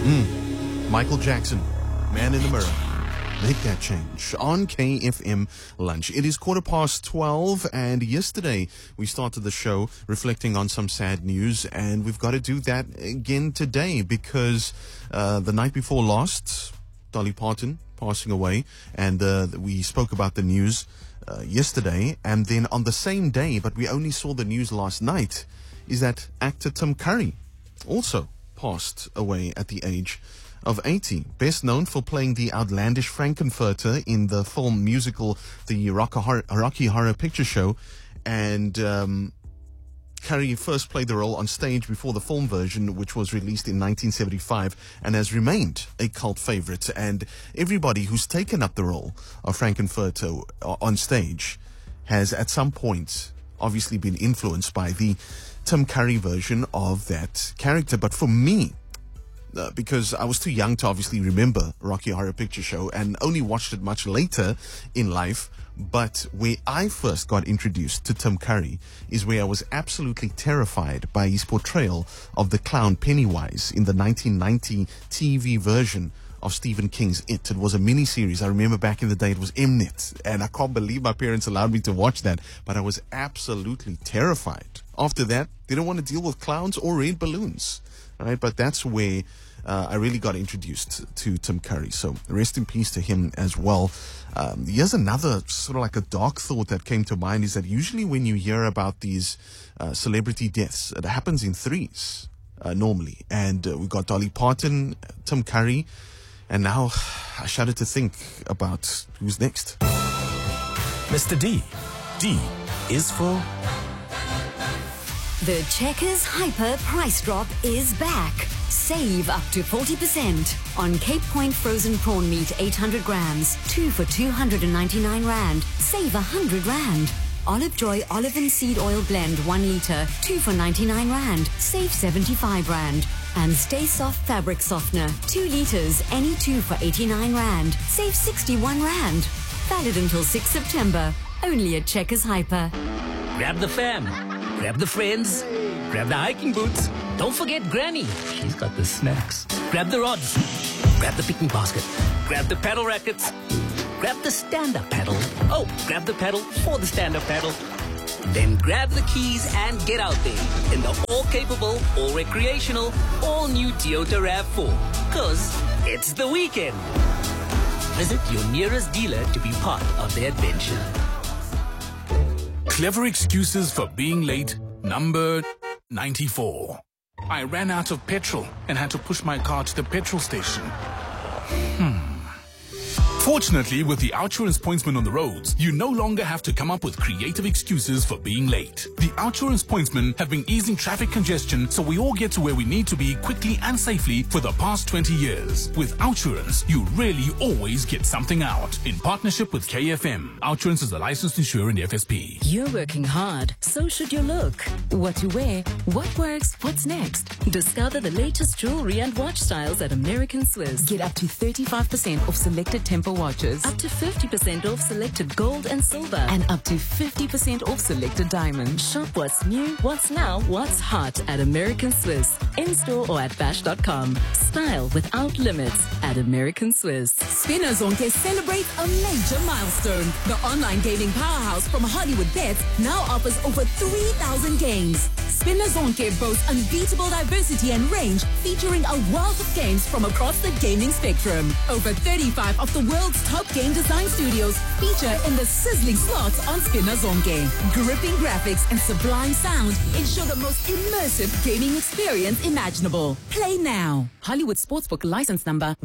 Michael Jackson, Man in the Mirror. Make that change on KFM Lunch. It is 12:15, and yesterday we started the show reflecting on some sad news, and we've got to do that again today because the night before last, Dolly Parton passing away, and we spoke about the news yesterday, and then on the same day, but we only saw the news last night, is that actor Tim Curry also passed away at the age of 80. Best known for playing the outlandish Frankenfurter in the film musical The Rocky Horror Picture Show, and Curry first played the role on stage before the film version, which was released in 1975 and has remained a cult favorite. And everybody who's taken up the role of Frankenfurter on stage has at some point obviously been influenced by the Tim Curry version of that character. But for me, because I was too young to obviously remember Rocky Horror Picture Show and only watched it much later in life, but where I first got introduced to Tim Curry is where I was absolutely terrified by his portrayal of the clown Pennywise in the 1990 TV version of Stephen King's It. It was a mini-series. I remember back in the day it was Mnet, and I can't believe my parents allowed me to watch that, but I was absolutely terrified. After that, didn't want to deal with clowns or red balloons. Right, but that's where I really got introduced to Tim Curry. So rest in peace to him as well. Here's another sort of like a dark thought that came to mind, is that usually when you hear about these celebrity deaths, it happens in threes normally. And we got Dolly Parton, Tim Curry, and now I shudder to think about who's next. Mr. D. D is for... The Checkers Hyper price drop is back. Save up to 40% on Cape Point frozen prawn meat 800 grams, 2 for 299 Rand. Save 100 Rand. Olive Joy olive and seed oil blend 1 litre, 2 for 99 Rand. Save 75 Rand. And Stay Soft fabric softener 2 litres, any 2 for 89 Rand. Save 61 Rand. Valid until 6 September. Only at Checkers Hyper. Grab the fam. Grab the friends. Grab the hiking boots. Don't forget Granny. She's got the snacks. Grab the rods. Grab the picnic basket. Grab the paddle rackets. Grab the stand-up paddle. Oh, grab the paddle for the stand-up paddle. Then grab the keys and get out there in the all-capable, all-recreational, all-new Toyota RAV4. 'Cause it's the weekend. Visit your nearest dealer to be part of the adventure. Clever excuses for being late, number 94. I ran out of petrol and had to push my car to the petrol station. Fortunately, with the Outsurance Pointsman on the roads, you no longer have to come up with creative excuses for being late. The Outsurance Pointsmen have been easing traffic congestion so we all get to where we need to be quickly and safely for the past 20 years. With Outsurance, you really always get something out. In partnership with KFM, Outsurance is a licensed insurer in the FSP. You're working hard, so should your look. What to wear, what works, what's next? Discover the latest jewelry and watch styles at American Swiss. Get up to 35% off selected Tempo watches, up to 50% off selected gold and silver, and up to 50% off selected diamonds. Shop what's new, what's now, what's hot at American Swiss. In-store or at bash.com. Style without limits at American Swiss. Spinner Zonke celebrates a major milestone. The online gaming powerhouse from Hollywood Bets now offers over 3,000 games. Spinner Zonke boasts unbeatable diversity and range, featuring a wealth of games from across the gaming spectrum. Over 35 of the world's top game design studios feature in the sizzling slots on Spinner Zonke. Gripping graphics and sublime sound ensure the most immersive gaming experience imaginable. Play now. Hollywood Sportsbook license number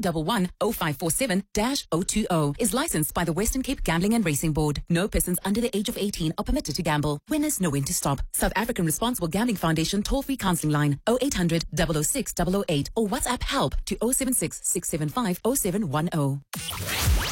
10110547-020 is licensed by the Western Cape Gambling and Racing Board. No persons under the age of 18 are permitted to gamble. Winners know when to stop. South African Responsible Gambling Foundation toll-free counseling line 0800 006 008 or WhatsApp help to 076 675 0710.